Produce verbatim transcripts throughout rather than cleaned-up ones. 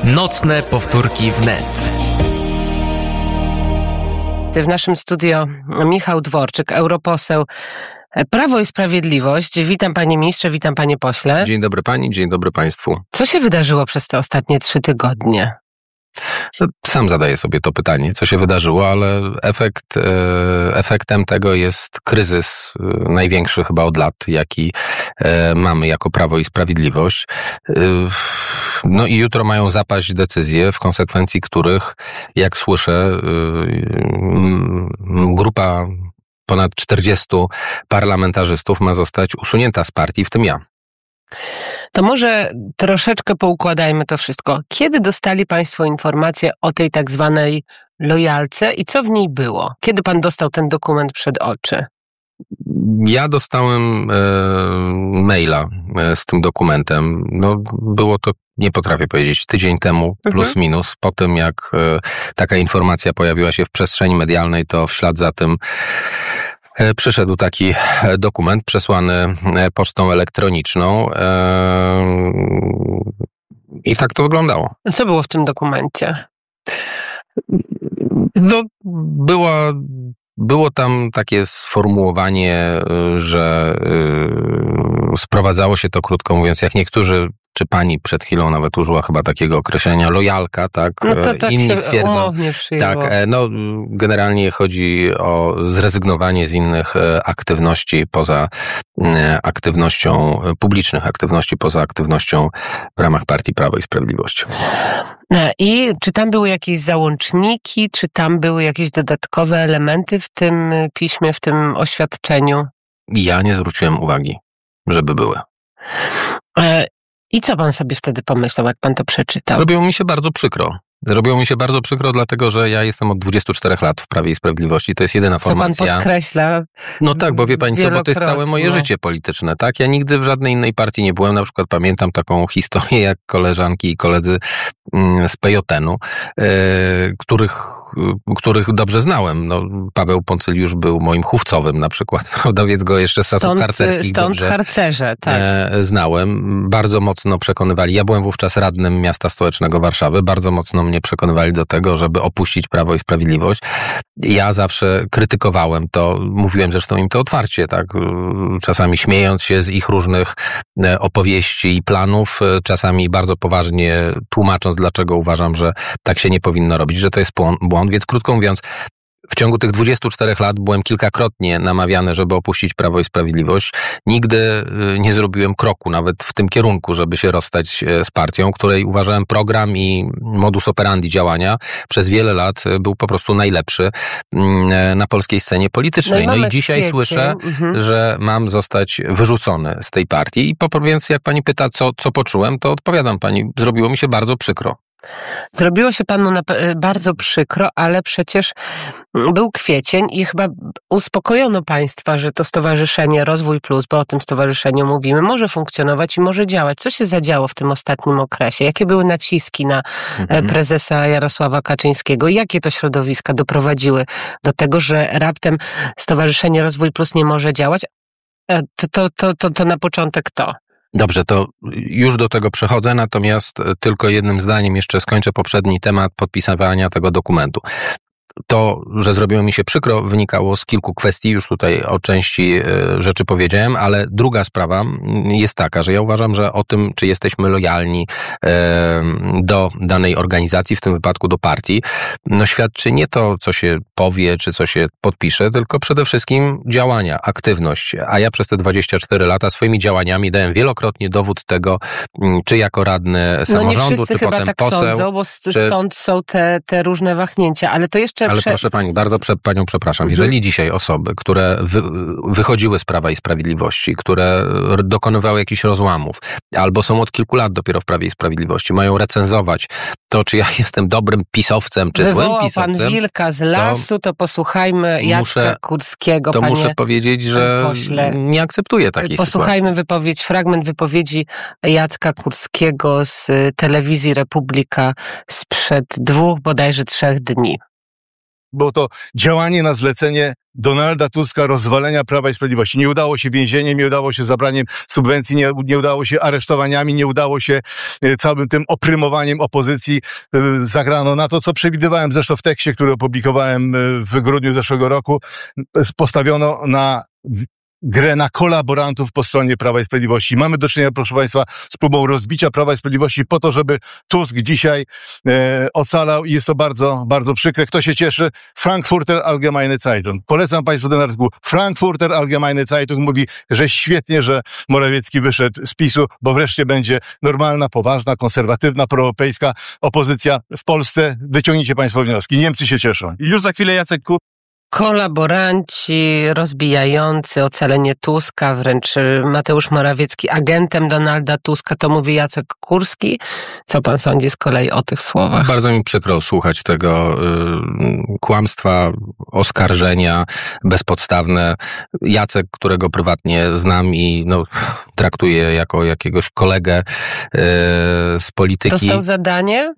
Nocne powtórki wnet. W naszym studio Michał Dworczyk, europoseł Prawo i Sprawiedliwość. Witam panie ministrze, witam panie pośle. Dzień dobry pani, dzień dobry państwu. Co się wydarzyło przez te ostatnie trzy tygodnie? Sam zadaję sobie to pytanie, co się wydarzyło, ale efekt, efektem tego jest kryzys największy chyba od lat, jaki mamy jako Prawo i Sprawiedliwość. No i jutro mają zapaść decyzje, w konsekwencji których, jak słyszę, grupa ponad czterdziestu parlamentarzystów ma zostać usunięta z partii, w tym ja. To może troszeczkę poukładajmy to wszystko. Kiedy dostali państwo informację o tej tak zwanej lojalce i co w niej było? Kiedy pan dostał ten dokument przed oczy? Ja dostałem e, maila e, z tym dokumentem. No, było to, nie potrafię powiedzieć, tydzień temu, plus mhm. minus. Po tym, jak e, taka informacja pojawiła się w przestrzeni medialnej, to w ślad za tym e, przyszedł taki dokument przesłany pocztą elektroniczną e, i tak to wyglądało. Co było w tym dokumencie? No, była... Było tam takie sformułowanie, że sprowadzało się to, krótko mówiąc, jak niektórzy, czy pani przed chwilą nawet użyła chyba takiego określenia, lojalka, tak? No to tak Inni się twierdzą, umownie przyjęło. Tak, no generalnie chodzi o zrezygnowanie z innych aktywności poza aktywnością, publicznych aktywności poza aktywnością w ramach partii Prawo i Sprawiedliwość. I czy tam były jakieś załączniki, czy tam były jakieś dodatkowe elementy w tym piśmie, w tym oświadczeniu? Ja nie zwróciłem uwagi, żeby były. I co pan sobie wtedy pomyślał, jak pan to przeczytał? Zrobiło mi się bardzo przykro. Zrobiło mi się bardzo przykro, dlatego że ja jestem od dwudziestu czterech lat w Prawie i Sprawiedliwości. To jest jedyna formacja. Co pan podkreśla? No tak, bo wie pani co, bo to jest całe moje życie polityczne, tak? Ja nigdy w żadnej innej partii nie byłem. Na przykład pamiętam taką historię, jak koleżanki i koledzy z P J N-u, których których dobrze znałem. No, Paweł Poncyliusz był moim chówcowym na przykład, prawda, więc go jeszcze z czasów harcerskich stąd dobrze harcerze, tak. e, znałem. Bardzo mocno przekonywali, ja byłem wówczas radnym miasta stołecznego Warszawy, bardzo mocno mnie przekonywali do tego, żeby opuścić Prawo i Sprawiedliwość. Ja zawsze krytykowałem to, mówiłem zresztą im to otwarcie, tak, czasami śmiejąc się z ich różnych opowieści i planów, czasami bardzo poważnie tłumacząc, dlaczego uważam, że tak się nie powinno robić, że to jest błąd. Więc krótko mówiąc, w ciągu tych dwudziestu czterech lat byłem kilkakrotnie namawiany, żeby opuścić Prawo i Sprawiedliwość. Nigdy nie zrobiłem kroku nawet w tym kierunku, żeby się rozstać z partią, której uważałem program i modus operandi działania przez wiele lat był po prostu najlepszy na polskiej scenie politycznej. No i, no i dzisiaj kwiecie. słyszę, mhm. że mam zostać wyrzucony z tej partii. I po, więc jak pani pyta, co, co poczułem, to odpowiadam pani, zrobiło mi się bardzo przykro. Zrobiło się panu na, bardzo przykro, ale przecież był kwiecień i chyba uspokojono państwa, że to Stowarzyszenie Rozwój Plus, bo o tym stowarzyszeniu mówimy, może funkcjonować i może działać. Co się zadziało w tym ostatnim okresie? Jakie były naciski na mhm. prezesa Jarosława Kaczyńskiego? Jakie to środowiska doprowadziły do tego, że raptem Stowarzyszenie Rozwój Plus nie może działać? To, to, to, to, to na początek to. Dobrze, to już do tego przechodzę, natomiast tylko jednym zdaniem jeszcze skończę poprzedni temat podpisywania tego dokumentu. To, że zrobiło mi się przykro, wynikało z kilku kwestii, już tutaj o części rzeczy powiedziałem, ale druga sprawa jest taka, że ja uważam, że o tym, czy jesteśmy lojalni do danej organizacji, w tym wypadku do partii, no świadczy nie to, co się powie, czy co się podpisze, tylko przede wszystkim działania, aktywność. A ja przez te dwadzieścia cztery lata swoimi działaniami dałem wielokrotnie dowód tego, czy jako radny samorządu, no czy potem tak poseł. Sądzą, bo czy... stąd są te, te różne wahnięcia, ale to jeszcze Ale prze... proszę pani, bardzo przed panią przepraszam. Jeżeli dzisiaj osoby, które wy, wychodziły z Prawa i Sprawiedliwości, które dokonywały jakichś rozłamów, albo są od kilku lat dopiero w Prawie i Sprawiedliwości, mają recenzować to, czy ja jestem dobrym pisowcem, czy Wywołał złym pisowcem. Pan wilka z lasu, to, to posłuchajmy Jacka muszę, Kurskiego. To panie, muszę powiedzieć, że pośle. nie akceptuję takiej Posłuchajmy sytuacji. wypowiedź, fragment wypowiedzi Jacka Kurskiego z telewizji Republika sprzed dwóch, bodajże trzech dni. było to działanie na zlecenie Donalda Tuska rozwalenia Prawa i Sprawiedliwości. Nie udało się więzieniem, nie udało się zabraniem subwencji, nie, nie udało się aresztowaniami, nie udało się całym tym oprymowaniem opozycji. Zagrano na to, co przewidywałem zresztą w tekście, który opublikowałem w grudniu zeszłego roku. Postawiono na grę na kolaborantów po stronie Prawa i Sprawiedliwości. Mamy do czynienia, proszę Państwa, z próbą rozbicia Prawa i Sprawiedliwości po to, żeby Tusk dzisiaj e, ocalał i jest to bardzo, bardzo przykre. Kto się cieszy? Frankfurter Allgemeine Zeitung. Polecam Państwu ten artykuł. Frankfurter Allgemeine Zeitung mówi, że świetnie, że Morawiecki wyszedł z PiSu, bo wreszcie będzie normalna, poważna, konserwatywna, proeuropejska opozycja w Polsce. Wyciągnijcie Państwo wnioski. Niemcy się cieszą. I już za chwilę Jacek Kur... Kolaboranci rozbijający ocalenie Tuska, wręcz Mateusz Morawiecki agentem Donalda Tuska, to mówi Jacek Kurski. Co pan sądzi z kolei o tych słowach? Bardzo mi przykro słuchać tego y, kłamstwa, oskarżenia bezpodstawne. Jacek, którego prywatnie znam i no, traktuję jako jakiegoś kolegę y, z polityki. Dostał zadanie?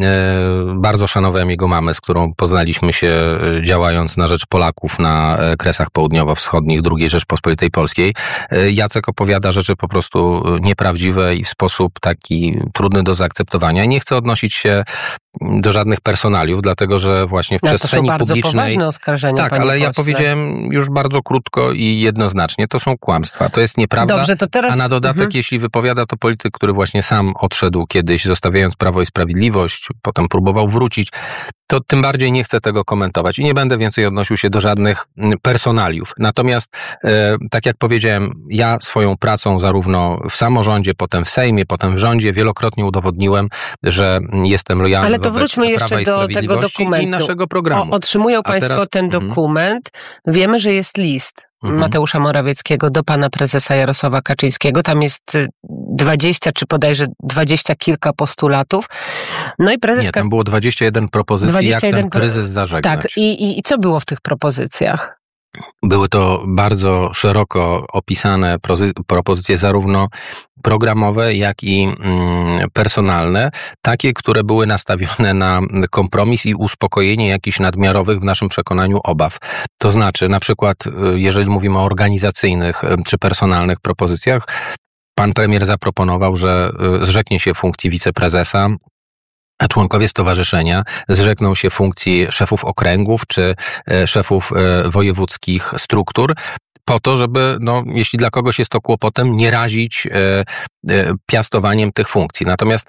Bardzo szanowałem jego mamę, z którą poznaliśmy się działając na rzecz Polaków na Kresach Południowo-Wschodnich drugiej Rzeczpospolitej Polskiej. Jacek opowiada rzeczy po prostu nieprawdziwe i w sposób taki trudny do zaakceptowania. Nie chcę odnosić się do żadnych personaliów, dlatego że właśnie w no, przestrzeni to są bardzo publicznej... poważne oskarżenia, tak, panie ale pośle. Ja powiedziałem już bardzo krótko i jednoznacznie, to są kłamstwa, to jest nieprawda. Dobrze, to teraz... A na dodatek, mhm. jeśli wypowiada to polityk, który właśnie sam odszedł kiedyś, zostawiając Prawo i Sprawiedliwość, potem próbował wrócić, to tym bardziej nie chcę tego komentować i nie będę więcej odnosił się do żadnych personaliów. Natomiast, e, tak jak powiedziałem, ja swoją pracą zarówno w samorządzie, potem w Sejmie, potem w rządzie wielokrotnie udowodniłem, że jestem lojalny Ale to wróćmy jeszcze do tego dokumentu. I naszego programu. O, otrzymują Państwo teraz, ten dokument. Mm. Wiemy, że jest list mm-hmm. Mateusza Morawieckiego do pana prezesa Jarosława Kaczyńskiego. Tam jest dwadzieścia, czy bodajże dwadzieścia kilka postulatów. No i prezes... Nie, tam było dwadzieścia jeden propozycji, dwadzieścia jeden jak ten kryzys zażegnać. Tak, i, i, i co było w tych propozycjach? Były to bardzo szeroko opisane propozycje zarówno programowe, jak i personalne, takie, które były nastawione na kompromis i uspokojenie jakichś nadmiarowych w naszym przekonaniu obaw. To znaczy, na przykład, jeżeli mówimy o organizacyjnych czy personalnych propozycjach, pan premier zaproponował, że zrzeknie się funkcji wiceprezesa, a członkowie stowarzyszenia zrzekną się funkcji szefów okręgów czy szefów wojewódzkich struktur, po to, żeby, no, jeśli dla kogoś jest to kłopotem, nie razić e, e, piastowaniem tych funkcji. Natomiast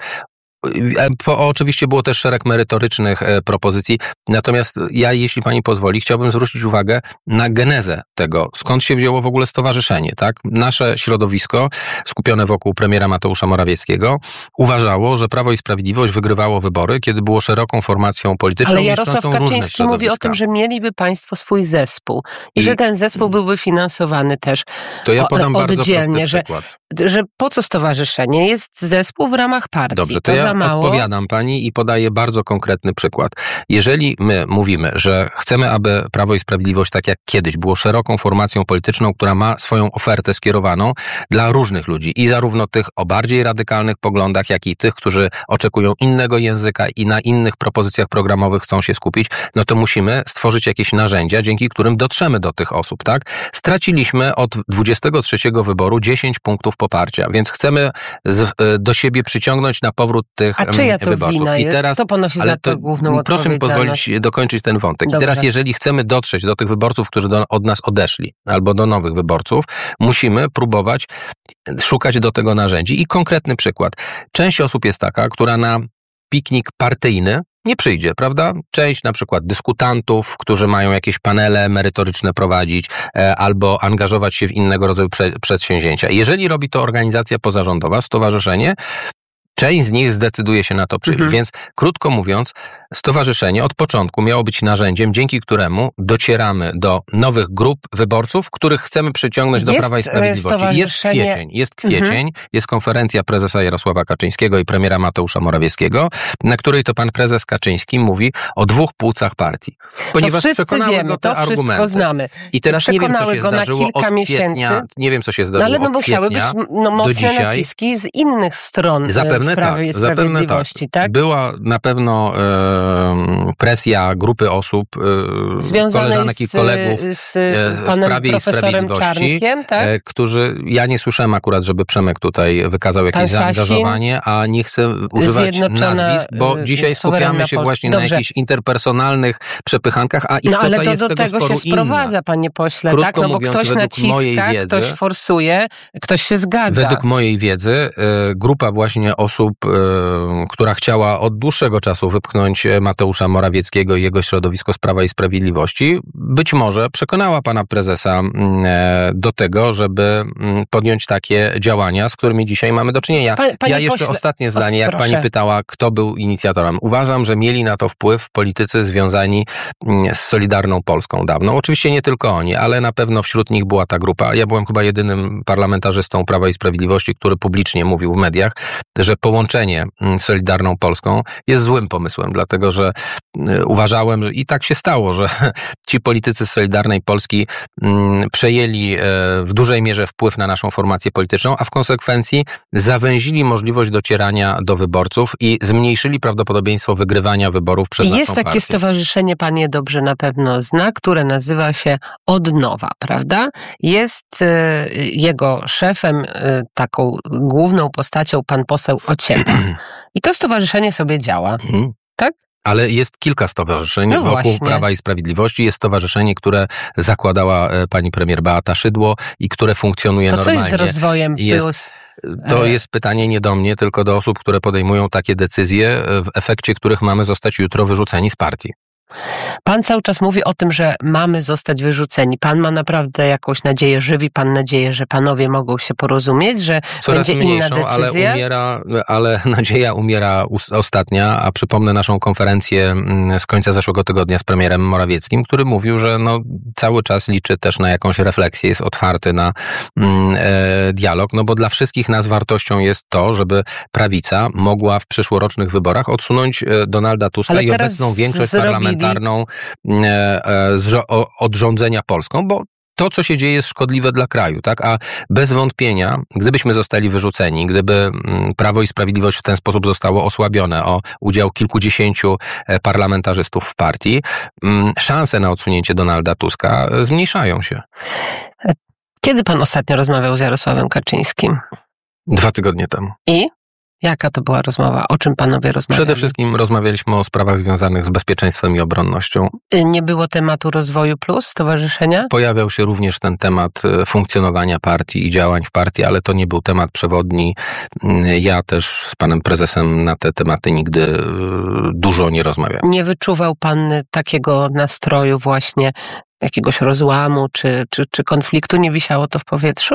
Po, oczywiście było też szereg merytorycznych e, propozycji, natomiast ja, jeśli pani pozwoli, chciałbym zwrócić uwagę na genezę tego, skąd się wzięło w ogóle stowarzyszenie, tak? Nasze środowisko, skupione wokół premiera Mateusza Morawieckiego, uważało, że Prawo i Sprawiedliwość wygrywało wybory, kiedy było szeroką formacją polityczną. Ale Jarosław Kaczyński mówi o tym, że mieliby państwo swój zespół i, I że ten zespół byłby finansowany też to ja podam oddzielnie, bardzo że, że po co stowarzyszenie? Jest zespół w ramach partii. Dobrze, to, to ja mało. Odpowiadam pani i podaję bardzo konkretny przykład. Jeżeli my mówimy, że chcemy, aby Prawo i Sprawiedliwość, tak jak kiedyś, było szeroką formacją polityczną, która ma swoją ofertę skierowaną dla różnych ludzi i zarówno tych o bardziej radykalnych poglądach, jak i tych, którzy oczekują innego języka i na innych propozycjach programowych chcą się skupić, no to musimy stworzyć jakieś narzędzia, dzięki którym dotrzemy do tych osób, tak? Straciliśmy od dwudziestego trzeciego wyboru dziesięć punktów poparcia, więc chcemy z, do siebie przyciągnąć na powrót tych A czyja to wyborców. wina jest? I teraz, Kto ponosi za to główną odpowiedzialność? Proszę mi pozwolić dokończyć ten wątek. Dobrze. I teraz, jeżeli chcemy dotrzeć do tych wyborców, którzy do, od nas odeszli, albo do nowych wyborców, musimy próbować szukać do tego narzędzi. I konkretny przykład. Część osób jest taka, która na piknik partyjny nie przyjdzie, prawda? Część na przykład dyskutantów, którzy mają jakieś panele merytoryczne prowadzić e, albo angażować się w innego rodzaju prze, przedsięwzięcia. Jeżeli robi to organizacja pozarządowa, stowarzyszenie, część z nich zdecyduje się na to przyjść. Mhm. Więc krótko mówiąc, stowarzyszenie od początku miało być narzędziem, dzięki któremu docieramy do nowych grup wyborców, których chcemy przyciągnąć jest do Prawa i Sprawiedliwości. Jest kwiecień, jest kwiecień, mhm. jest konferencja prezesa Jarosława Kaczyńskiego i premiera Mateusza Morawieckiego, na której to pan prezes Kaczyński mówi o dwóch płcach partii. Ponieważ to wszyscy przekonały wiemy, go te to argumenty. Wszystko znamy. I teraz nie wiem, co się go zdarzyło na kilka od miesięcy. kwietnia, nie wiem, co się zdarzyło no ale no od musiały być no, mocne naciski z innych stron zapewne w Prawie i tak, zapewne Sprawiedliwości, tak? tak? Była na pewno e, presja grupy osób, związanej koleżanek i kolegów z, z panem w Prawie i Sprawiedliwości, Czarnkiem, tak? którzy, ja nie słyszałem akurat, żeby Przemek tutaj wykazał jakieś zaangażowanie, a nie chcę używać nazwisk, bo dzisiaj skupiamy się właśnie Dobrze. na jakichś interpersonalnych przepychankach, a istota no, ale to jest do tego tego sporu się sprowadza, inna. panie pośle, Krótko tak? No bo mówiąc, ktoś naciska, wiedzy, ktoś forsuje, ktoś się zgadza. Według mojej wiedzy grupa właśnie osób, która chciała od dłuższego czasu wypchnąć Mateusza Morawieckiego i jego środowisko z Prawa i Sprawiedliwości, być może przekonała pana prezesa do tego, żeby podjąć takie działania, z którymi dzisiaj mamy do czynienia. Pa, ja jeszcze pośle, ostatnie zdanie, jak proszę. pani pytała, kto był inicjatorem. Uważam, że mieli na to wpływ politycy związani z Solidarną Polską dawno. Oczywiście nie tylko oni, ale na pewno wśród nich była ta grupa. Ja byłem chyba jedynym parlamentarzystą Prawa i Sprawiedliwości, który publicznie mówił w mediach, że połączenie z Solidarną Polską jest złym pomysłem, dlatego że uważałem, i tak się stało, że ci politycy z Solidarnej Polski przejęli w dużej mierze wpływ na naszą formację polityczną, a w konsekwencji zawęzili możliwość docierania do wyborców i zmniejszyli prawdopodobieństwo wygrywania wyborów przez naszą Jest takie partię. stowarzyszenie, pan je dobrze na pewno zna, które nazywa się Odnowa, prawda? Jest y, jego szefem, y, taką główną postacią pan poseł Ociepa. I to stowarzyszenie sobie działa, tak? Ale jest kilka stowarzyszeń no wokół właśnie. Prawa i Sprawiedliwości. Jest stowarzyszenie, które zakładała pani premier Beata Szydło i które funkcjonuje to normalnie. To co jest z rozwojem jest, plus? To jest pytanie nie do mnie, tylko do osób, które podejmują takie decyzje, w efekcie których mamy zostać jutro wyrzuceni z partii. Pan cały czas mówi o tym, że mamy zostać wyrzuceni. Pan ma naprawdę jakąś nadzieję, żywi pan nadzieję, że panowie mogą się porozumieć, że Coraz będzie mniejszą, inna decyzja? Ale, umiera, ale nadzieja umiera ostatnia, a przypomnę naszą konferencję z końca zeszłego tygodnia z premierem Morawieckim, który mówił, że no, cały czas liczy też na jakąś refleksję, jest otwarty na mm, e, dialog, no bo dla wszystkich nas wartością jest to, żeby prawica mogła w przyszłorocznych wyborach odsunąć Donalda Tuska ale i obecną większość zrobili... parlamentarną od rządzenia Polską, bo to, co się dzieje, jest szkodliwe dla kraju, tak? A bez wątpienia, gdybyśmy zostali wyrzuceni, gdyby Prawo i Sprawiedliwość w ten sposób zostało osłabione o udział kilkudziesięciu parlamentarzystów w partii, szanse na odsunięcie Donalda Tuska zmniejszają się. Kiedy pan ostatnio rozmawiał z Jarosławem Kaczyńskim? Dwa tygodnie temu. I? Jaka to była rozmowa? O czym panowie rozmawiali? Przede wszystkim rozmawialiśmy o sprawach związanych z bezpieczeństwem i obronnością. Nie było tematu Rozwoju Plus, stowarzyszenia? Pojawiał się również ten temat funkcjonowania partii i działań w partii, ale to nie był temat przewodni. Ja też z panem prezesem na te tematy nigdy dużo nie rozmawiałem. Nie wyczuwał pan takiego nastroju właśnie, jakiegoś rozłamu czy, czy, czy konfliktu? Nie wisiało to w powietrzu?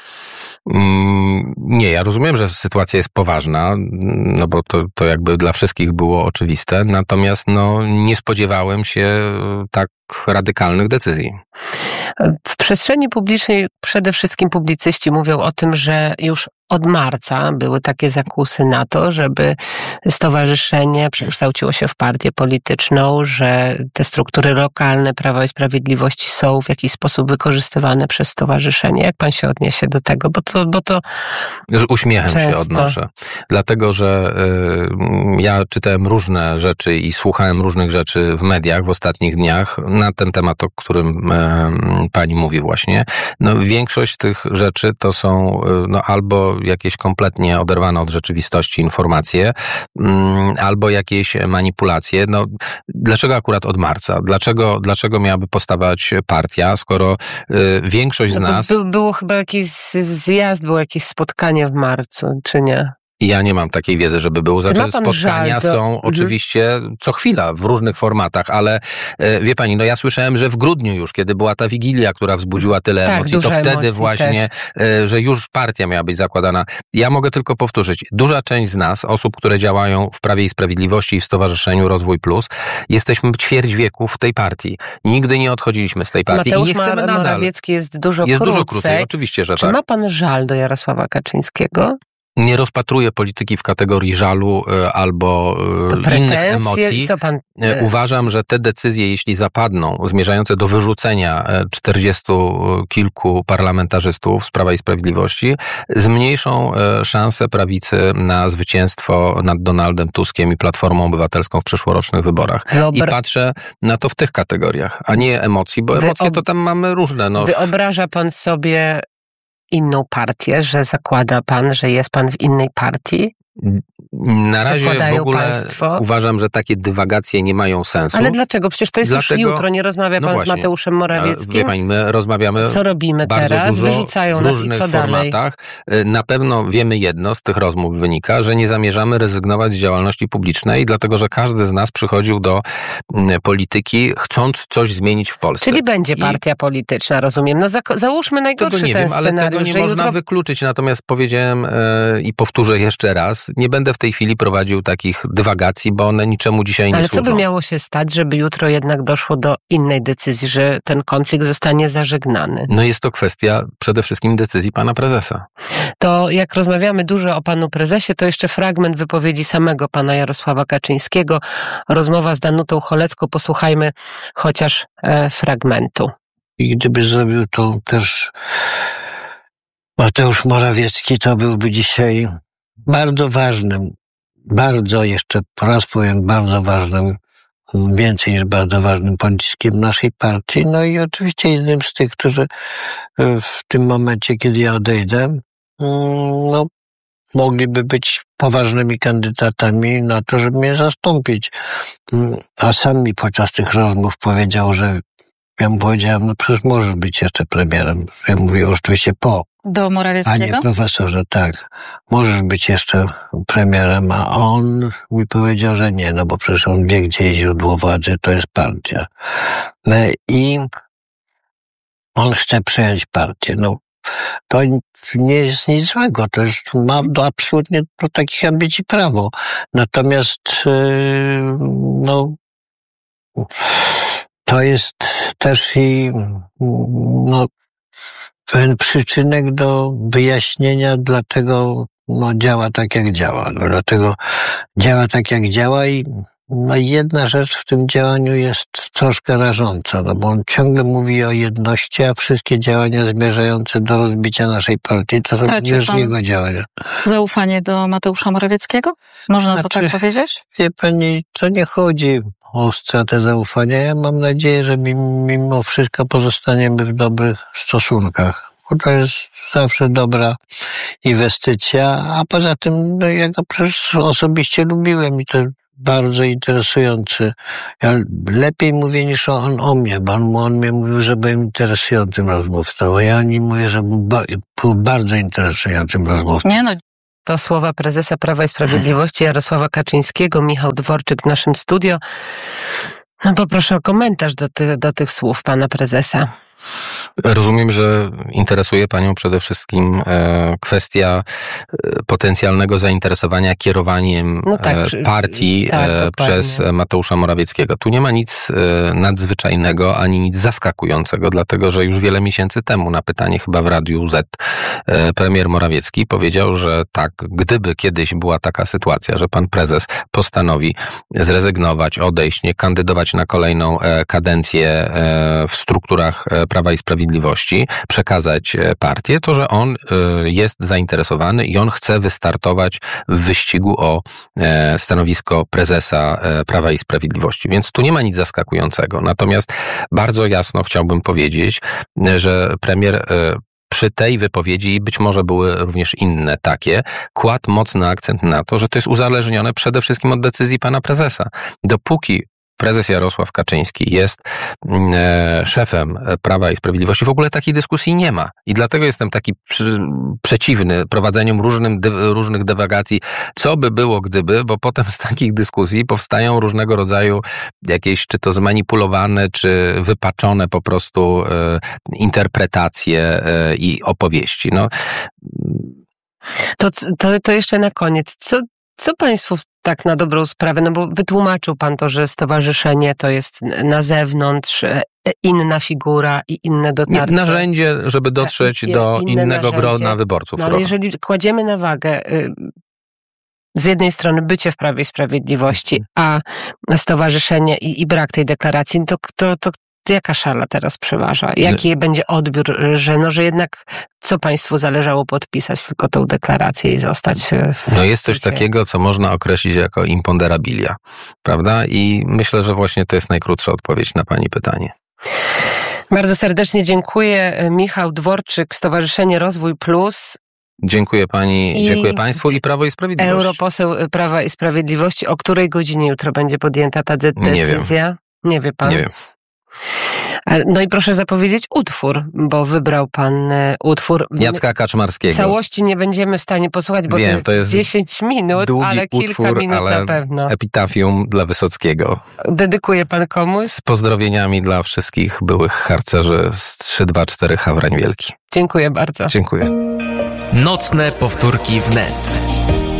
Nie, ja rozumiem, że sytuacja jest poważna, no bo to, to jakby dla wszystkich było oczywiste, natomiast no, nie spodziewałem się tak radykalnych decyzji. W przestrzeni publicznej przede wszystkim publicyści mówią o tym, że już od marca były takie zakusy na to, żeby stowarzyszenie przekształciło się w partię polityczną, że te struktury lokalne Prawa i Sprawiedliwości są w jakiś sposób wykorzystywane przez stowarzyszenie. Jak pan się odniesie do tego? Bo to, bo to Z uśmiechem często. się odnoszę. Dlatego, że y, ja czytałem różne rzeczy i słuchałem różnych rzeczy w mediach w ostatnich dniach na ten temat, o którym y, pani mówi właśnie. No, większość tych rzeczy to są y, no, albo jakieś kompletnie oderwane od rzeczywistości informacje, y, albo jakieś manipulacje. No, dlaczego akurat od marca? Dlaczego, dlaczego miałaby powstawać partia, skoro y, większość z no, nas... by, było chyba jakiś zjazd, było jakieś spotkanie w marcu, czy nie? Ja nie mam takiej wiedzy, żeby był. Znaczy, spotkania to... są oczywiście co chwila w różnych formatach, ale wie pani, no ja słyszałem, że w grudniu już, kiedy była ta wigilia, która wzbudziła tyle tak, emocji, to wtedy właśnie, też. że już partia miała być zakładana. Ja mogę tylko powtórzyć, duża część z nas, osób, które działają w Prawie i Sprawiedliwości i w Stowarzyszeniu Rozwój Plus, jesteśmy ćwierć wieku w tej partii. Nigdy nie odchodziliśmy z tej partii Mateusz i nie chcemy nadal. Morawiecki jest dużo jest krócej. dużo krócej, oczywiście, że Czy tak. ma pan żal do Jarosława Kaczyńskiego? nie rozpatruję polityki w kategorii żalu y, albo y, innych emocji. Co pan... Uważam, że te decyzje, jeśli zapadną, zmierzające do wyrzucenia czterdziestu kilku parlamentarzystów z Prawa i Sprawiedliwości, zmniejszą szanse prawicy na zwycięstwo nad Donaldem Tuskiem i Platformą Obywatelską w przyszłorocznych wyborach. Wyobra... I patrzę na to w tych kategoriach, a nie emocji, bo emocje Wyob... to tam mamy różne. No. Wyobraża pan sobie inną partię, że zakłada pan, że jest pan w innej partii? Na razie Zakładają w ogóle państwo? Uważam, że takie dywagacje nie mają sensu. Ale dlaczego? Przecież to jest Dlatego, już jutro. Nie rozmawia no pan właśnie, z Mateuszem Morawieckim? Wie pani, my rozmawiamy co robimy bardzo teraz? dużo Wyrzucają w nas różnych i co dalej? formatach. Na pewno wiemy jedno, z tych rozmów wynika, że nie zamierzamy rezygnować z działalności publicznej, dlatego że każdy z nas przychodził do polityki, chcąc coś zmienić w Polsce. Czyli będzie I partia polityczna, rozumiem. No za, załóżmy najgorszy tego nie ten wiem, ale scenariusz, tego nie że można jutro... wykluczyć. Natomiast powiedziałem yy, i powtórzę jeszcze raz, nie będę w tej chwili prowadził takich dywagacji, bo one niczemu dzisiaj nie Ale służą. co by miało się stać, żeby jutro jednak doszło do innej decyzji, że ten konflikt zostanie zażegnany? No jest to kwestia przede wszystkim decyzji pana prezesa. To jak rozmawiamy dużo o panu prezesie, to jeszcze fragment wypowiedzi samego pana Jarosława Kaczyńskiego. Rozmowa z Danutą Cholecką. Posłuchajmy chociaż e, fragmentu. I gdyby zrobił to też Mateusz Morawiecki, to byłby dzisiaj bardzo ważnym, bardzo jeszcze raz powiem, bardzo ważnym, więcej niż bardzo ważnym politykiem naszej partii. No i oczywiście jednym z tych, którzy w tym momencie, kiedy ja odejdę, no mogliby być poważnymi kandydatami na to, żeby mnie zastąpić. A sam mi podczas tych rozmów powiedział, że ja mu powiedziałem, no przecież możesz być jeszcze premierem. Ja mówię oczywiście po. Do Morawieckiego? Panie profesorze, tak. Możesz być jeszcze premierem, a on mi powiedział, że nie, no bo przecież on wie, gdzie jest źródło władzy, to jest partia. I on chce przejąć partię. No, to nie jest nic złego, to jest, ma do absolutnie do takich ambicji prawo. Natomiast, no, to jest też i, no, pewien przyczynek do wyjaśnienia, dlaczego no, działa tak, jak działa. No, dlatego działa tak, jak działa i no, jedna rzecz w tym działaniu jest troszkę rażąca, no bo on ciągle mówi o jedności, a wszystkie działania zmierzające do rozbicia naszej partii to są już jego działania. Zaufanie do Mateusza Morawieckiego? Można znaczy, to tak powiedzieć? Wie pani, to nie chodzi o stratę zaufania. Ja mam nadzieję, że mimo wszystko pozostaniemy w dobrych stosunkach. Bo to jest zawsze dobra inwestycja, a poza tym no, ja go przecież osobiście lubiłem i to bardzo interesujący. Ja lepiej mówię niż on o mnie, bo on, on mnie mówił, że byłem interesującym rozmówcą, a ja o nim mówię, że był, ba, był bardzo interesującym rozmówcą. Nie no. To słowa prezesa Prawa i Sprawiedliwości Jarosława Kaczyńskiego. Michał Dworczyk w naszym studio. No poproszę o komentarz do, ty, do tych słów pana prezesa. Rozumiem, że interesuje panią przede wszystkim e, kwestia e, potencjalnego zainteresowania kierowaniem no tak, e, partii tak, e, przez Mateusza Morawieckiego. Tu nie ma nic e, nadzwyczajnego, ani nic zaskakującego, dlatego że już wiele miesięcy temu na pytanie chyba w Radiu Z e, premier Morawiecki powiedział, że tak, gdyby kiedyś była taka sytuacja, że pan prezes postanowi zrezygnować, odejść, nie kandydować na kolejną e, kadencję e, w strukturach e, Prawa i Sprawiedliwości, przekazać partię, to że on jest zainteresowany i on chce wystartować w wyścigu o stanowisko prezesa Prawa i Sprawiedliwości. Więc tu nie ma nic zaskakującego. Natomiast bardzo jasno chciałbym powiedzieć, że premier przy tej wypowiedzi, i być może były również inne takie, kładł mocny akcent na to, że to jest uzależnione przede wszystkim od decyzji pana prezesa. Dopóki prezes Jarosław Kaczyński jest e, szefem Prawa i Sprawiedliwości, w ogóle takiej dyskusji nie ma. I dlatego jestem taki przy, przeciwny prowadzeniu różnym, dy, różnych dywagacji, co by było gdyby, bo potem z takich dyskusji powstają różnego rodzaju jakieś, czy to zmanipulowane, czy wypaczone po prostu e, interpretacje e, i opowieści. No. To, to, to jeszcze na koniec. Co Co państwu tak na dobrą sprawę, no bo wytłumaczył pan to, że stowarzyszenie to jest na zewnątrz, inna figura i inne dotarcie. Nie, narzędzie, żeby dotrzeć I, do inne innego narzędzie. grona wyborców. No ale jeżeli kładziemy na wagę z jednej strony bycie w Prawie i Sprawiedliwości, a stowarzyszenie i, i brak tej deklaracji, to, to, to jaka szala teraz przeważa? Jaki no. będzie odbiór, że, no, że jednak co państwu zależało podpisać tylko tą deklarację i zostać w... No jest coś takiego, co można określić jako imponderabilia, prawda? I myślę, że właśnie to jest najkrótsza odpowiedź na pani pytanie. Bardzo serdecznie dziękuję. Michał Dworczyk, Stowarzyszenie Rozwój Plus. Dziękuję pani, I dziękuję państwu i Prawo i Sprawiedliwość. Europoseł Prawa i Sprawiedliwości. O której godzinie jutro będzie podjęta ta de- decyzja? Nie, Nie wie pan? Nie wiem. No i proszę zapowiedzieć utwór, bo wybrał pan utwór. Jacka Kaczmarskiego. Całości nie będziemy w stanie posłuchać, bo Wiem, to jest dziesięć minut, ale kilka utwór, minut ale na pewno. Epitafium dla Wysockiego. Dedykuje pan komuś? Z pozdrowieniami dla wszystkich byłych harcerzy z trzy dwa cztery Hawrań Wielki. Dziękuję bardzo. Dziękuję. Nocne powtórki wnet.